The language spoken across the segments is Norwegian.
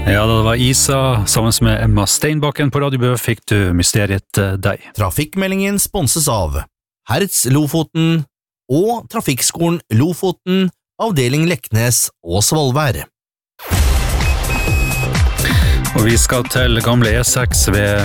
Ja, da det var Isa, sammen med Emma Steinbakken på Radio Bø, fikk du Mysteriet deg. Trafikkmeldingen sponses av Hertz Lofoten og Trafikkskolen Lofoten, avdeling Leknes og Svolvær. Og vi skal til gamle E6 ved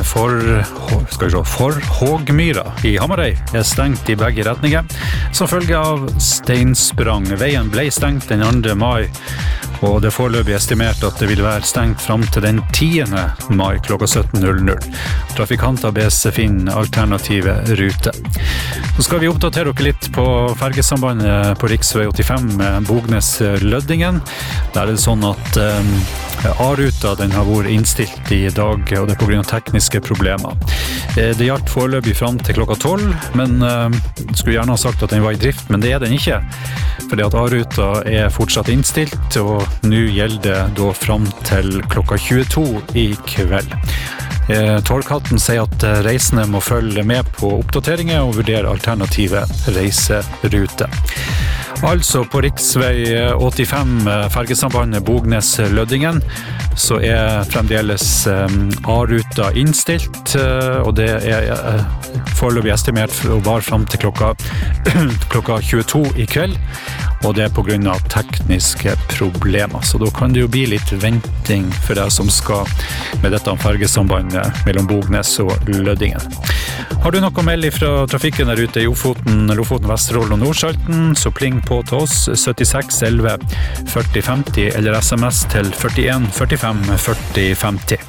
Hågmyra i Hamarøy. Er stengt i begge retninger, som følge av steinsprang. Veien ble stengt den 2. mai, og det er foreløpig estimert at det vil være stengt frem til den 10. mai klokka 17.00. Trafikanter bes finne alternative ruter. Så skal vi oppdatere dere litt på fergesambandet på riksvei 85 Bognes-Løddingen. Der er det sånn at A-ruta den har vært innstilt i dag, og det er på grunn av tekniske problemer. Det gjaldt foreløpig frem til klokka 12, men skulle gjerne ha sagt at den var i drift, men det er den ikke, fordi at A-ruta er fortsatt innstilt, og nå gjelder det da frem til klokka 22 i kveld. Torghatten sier at reisende må følge med på oppdateringer og vurdere alternative reiseruter. Altså på riksvei 85 fergesambandet Bognes-Løddingen så er fremdeles A-ruta innstilt, og det er foreløpig estimert å vare frem til klokka 22 i kveld, og det er på grunn av tekniske problemer. Så da kan det jo bli litt venting for deg som skal med dette fergesambandet mellom Bognes og Løddingen. Har du noe å melde fra trafikken der ute i Lofoten, Vesterålen og Nordsalten, så pling på til oss 76 11 40 50 eller SMS til 41 45 40 50.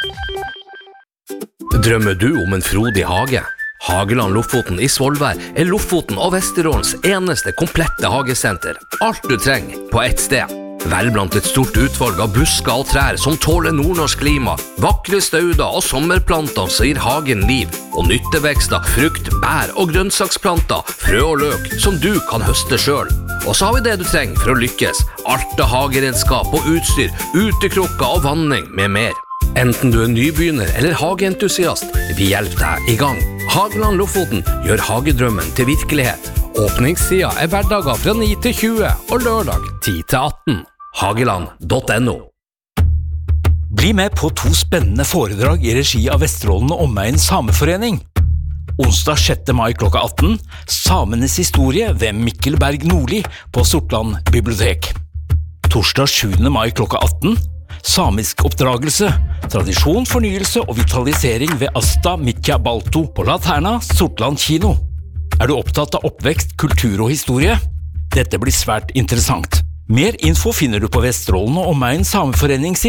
Drømmer du om en frodig hage? Hageland Lofoten i Svolvær er Lofoten og Vesterålens eneste komplette hagesenter. Alt du trenger på ett sted. Vel blant et stort utvalg av busker og trær som tåler nordnorsk klima, vakre stauder og sommerplanter som gir hagen liv, og nyttevekster, frukt, bær og grønnsaksplanter, frø og løk som du kan høste selv. Og så har vi det du trenger for å lykkes. Alt av hageredskap og utstyr, utekrukker og vanning med mer. Enten du er nybegynner eller hageentusiast, vi hjelper deg i gang. Hageland Lofoten gjør hagedrømmen til virkelighet. Åpningstida er hverdager fra 9 til 20 og lørdag 10 til 18. Hageland.no. Bli med på 2 spennende foredrag i regi av Vesterålen og Omegn Sameforening. Onsdag 6. mai klokka 18, Samenes historie ved Mikkel Berg Nordli på Sortland bibliotek. Torsdag 7. mai klokka 18, Samisk oppdragelse, tradisjon, fornyelse og vitalisering ved Asta Mitja Balto på Laterna, Sortland kino. Er du opptatt av oppvekst, kultur og historie? Dette blir svært interessant. Mer info finner du på Vesterålen og Omegn Sameforening sin